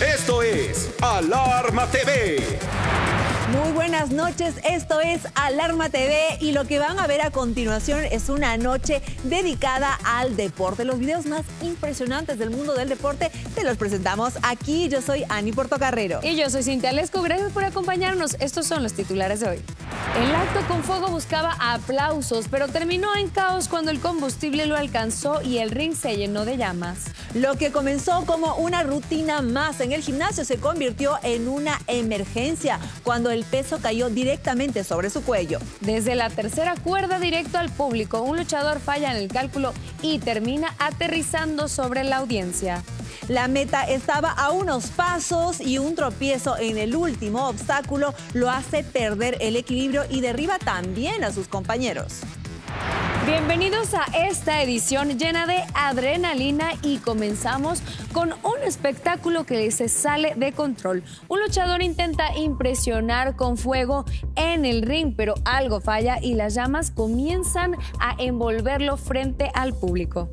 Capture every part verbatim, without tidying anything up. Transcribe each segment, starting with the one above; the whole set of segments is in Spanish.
Esto es Alarma T V. Muy buenas noches, esto es Alarma T V y lo que van a ver a continuación es una noche dedicada al deporte. Los videos más impresionantes del mundo del deporte te los presentamos aquí. Yo soy Ani Portocarrero. Y yo soy Cintia Lesco, gracias por acompañarnos. Estos son los titulares de hoy. El acto con fuego buscaba aplausos, pero terminó en caos cuando el combustible lo alcanzó y el ring se llenó de llamas. Lo que comenzó como una rutina más en el gimnasio se convirtió en una emergencia cuando el peso cayó directamente sobre su cuello. Desde la tercera cuerda directo al público, un luchador falla en el cálculo y termina aterrizando sobre la audiencia. La meta estaba a unos pasos y un tropiezo en el último obstáculo lo hace perder el equilibrio y derriba también a sus compañeros. Bienvenidos a esta edición llena de adrenalina y comenzamos con un espectáculo que se sale de control. Un luchador intenta impresionar con fuego en el ring, pero algo falla y las llamas comienzan a envolverlo frente al público.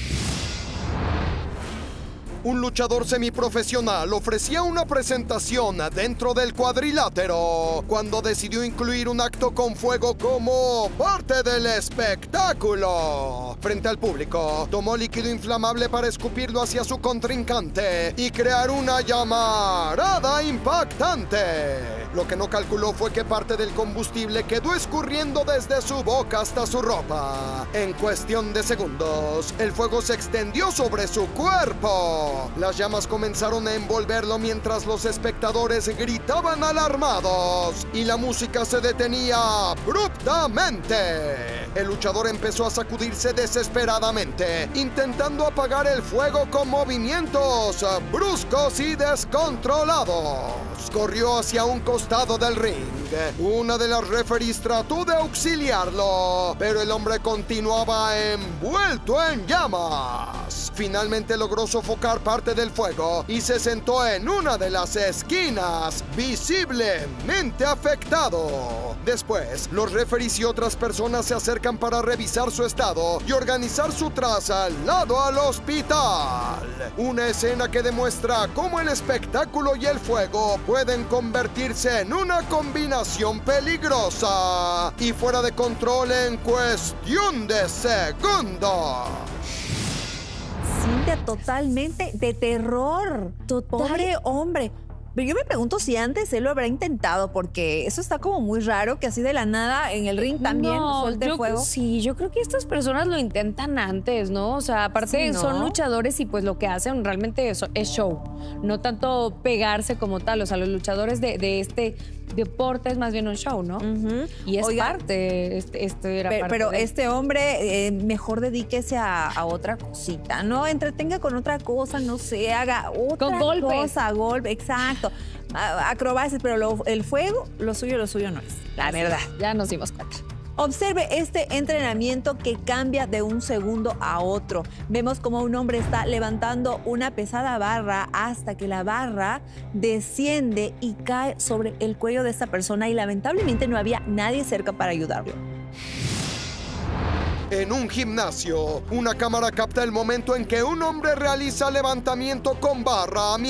Un luchador semiprofesional ofrecía una presentación dentro del cuadrilátero cuando decidió incluir un acto con fuego como parte del espectáculo. Frente al público, tomó líquido inflamable para escupirlo hacia su contrincante y crear una llamarada impactante. Lo que no calculó fue que parte del combustible quedó escurriendo desde su boca hasta su ropa. En cuestión de segundos, el fuego se extendió sobre su cuerpo. Las llamas comenzaron a envolverlo mientras los espectadores gritaban alarmados y la música se detenía abruptamente. El luchador empezó a sacudirse desesperadamente, intentando apagar el fuego con movimientos bruscos y descontrolados. Corrió hacia un costado del ring. Una de las referees trató de auxiliarlo, pero el hombre continuaba envuelto en llamas. Finalmente logró sofocar parte del fuego y se sentó en una de las esquinas, visiblemente afectado. Después, los referees y otras personas se acercan para revisar su estado y organizar su traslado al hospital. Una escena que demuestra cómo el espectáculo y el fuego pueden convertirse en una combinación peligrosa y fuera de control en cuestión de segundos. Cintia, totalmente de terror. Total. Pobre hombre. Pero yo me pregunto si antes él lo habrá intentado, porque eso está como muy raro, que así de la nada en el ring también no, suelte yo, fuego. Sí, yo creo que estas personas lo intentan antes, ¿no? O sea, aparte Sí, ¿no? son luchadores y pues lo que hacen realmente es, es show, no tanto pegarse como tal. O sea, los luchadores de, de este deporte es más bien un show, ¿no? Uh-huh. Y es Oiga, parte, este, este era Pero, parte pero de... este hombre, eh, mejor dedíquese a, a otra cosita, ¿no? Entretenga con otra cosa, no sé, haga otra Con golpes. cosa, golpe, exacto. A- Acrobacias, pero lo- el fuego, lo suyo, lo suyo no es, la verdad. Ya nos dimos cuenta. Observe este entrenamiento que cambia de un segundo a otro. Vemos como un hombre está levantando una pesada barra hasta que la barra desciende y cae sobre el cuello de esta persona y lamentablemente no había nadie cerca para ayudarlo. En un gimnasio, una cámara capta el momento en que un hombre realiza levantamiento con barra